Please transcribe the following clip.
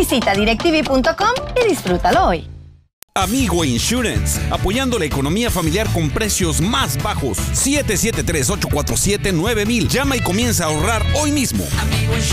Visita directv.com y disfrútalo hoy. Amigo Insurance, apoyando la economía familiar con precios más bajos. 773-847-9000. Llama y comienza a ahorrar hoy mismo. Amigo Insurance.